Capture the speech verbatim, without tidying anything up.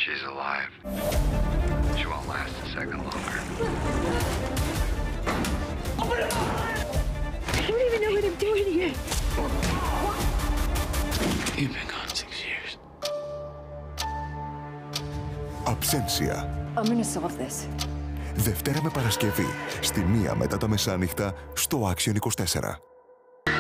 She's alive. She won't last a second longer. I don't even know what I'm doing here. You've been gone six years. Absentia. I'm gonna solve this. Δευτέρα με Παρασκευή, στη μία μετά τα μεσάνυχτα, στο Action είκοσι τέσσερα.